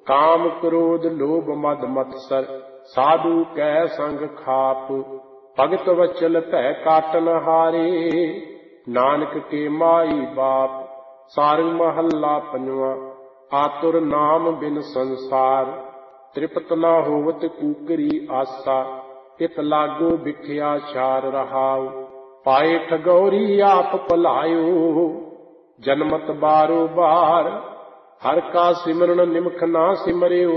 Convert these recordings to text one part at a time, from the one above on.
काम क्रोध लोभ मद मत्सर साधु कै संग खाप। भगत वचल भै काटन हारे नानक के माई बाप। सारंग महला पंजवा। आतुर नाम बिन संसार तृप्त न होवत कूकरी आसा। इत लागो बिख्या चार रहाव। पाए ठगौरी आप पलायो जन्मत बारो बार। हर का सिमरन निमख ना सिमरियो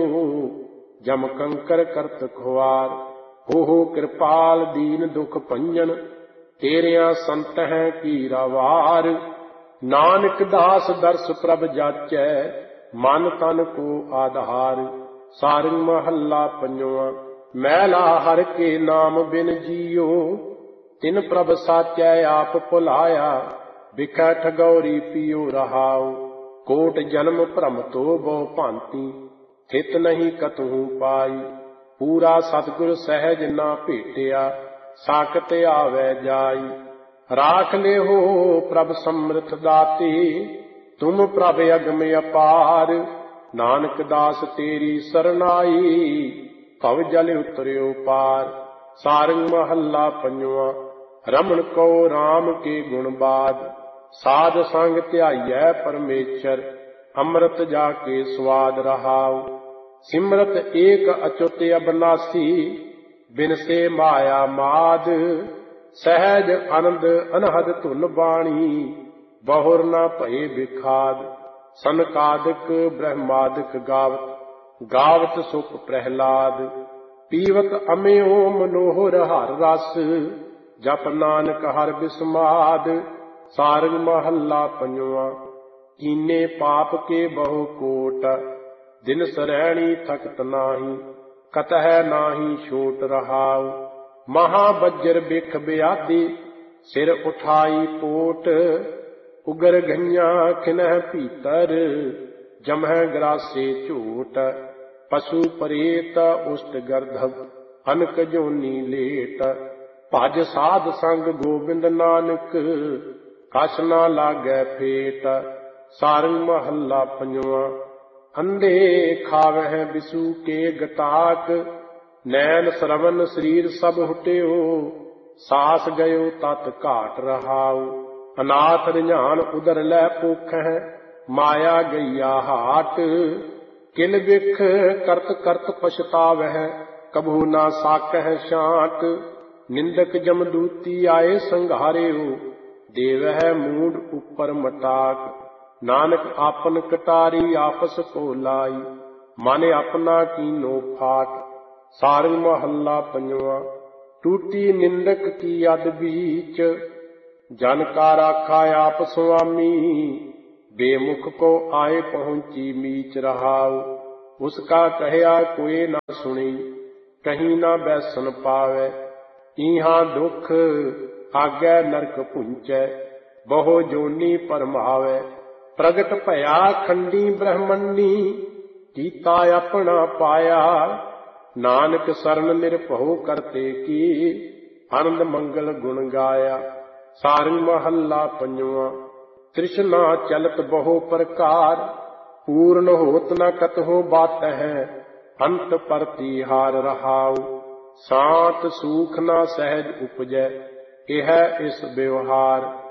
जम कंकर करत खुआर। हो कृपाल दीन दुख भंजन तेरिया संत है कीरा वार। नानक दास दर्श प्रभ जाचै मन तन को आधार। सारंग महला पंजवा। मैला हर के नाम बिन जियो तिन प्रभ साचै आप भुलाया। बिखै ठगौरी पियो रहाओ कोट जन्म भ्रम तो बहु भांति। थित नहीं कतहु पाई पूरा सतगुर सहज ना भेटिया। साकत आवे जाई राख ले हो प्रभ समृथ दाते। तुम प्रभ अगम अपार। नानक दास तेरी सरनाई भव जल उतरियो पार। सारंग महला पंजवा। रमन को राम के गुण बाद साध संग ध्याइयै परमेश्वर। अमृत जाके स्वाद रहाओ सिमरत एक अच्युत अबनासी। बिन से माया माद सहज आनंद अनहद धुन बाणी। बहुर न भये बिखाद सनकादिक ब्रह्मादिक गावत। गावत सुख प्रहलाद पीवत अम्यो मनोहर हर रस। जप नानक हर बिस्माद। सारंग महला पंजवा। कीने पाप के बहु कोट दिन सरैणी थकत नाही। कतह नाही छोट रहाओ महाबज्र बिख ब्याधि। सिर उठाई पोट उगर घइया खिनह भीतर। जमह ग्रासे झूठ पशु परेत उष्ट गर्धव। अनक जोनी लेट भज साध संग गोबिंद नानक। कछ ना लागै फेट। सारंग महला पंजवा। अंधे खावह बिसु के गटाक। नैन श्रवण शरीर सब हुटियो। सास गयो तत घाट रहाओ। अनाथ रिझान उदर लै पोखह माया गैया हाट। किल बिख करत करत पछतावह कभू ना साकह छांट। निंदक जमदूती आए संघारियो देवह मूड ऊपर मटाक। नानक आपन कटारी आपस को लाई मन अपना कीनो फाट। सारंग महला पंजवा। टूटी निंदक की अद बीच जन का राखा आप स्वामी। बेमुख को आए पहुंची मीच रहाओ। उसका कहया कोई न सुनी कहीं न बैसन पावे। इहाँ दुख आगे नरक पुंचै बहु जोनी परमावे। प्रगट भया खंडी ब्रह्मणी कीता अपना पाया। नानक शरण निरभउ करते की आनंद मंगल गुण गाया। सारंग महला पंजवा। तृष्णा चलत बहु प्रकार पूर्ण होत न कतहु बात है। अंत प्रतिहार रहाओ शांत सूख न सहज उपजै। यह इस व्यवहार।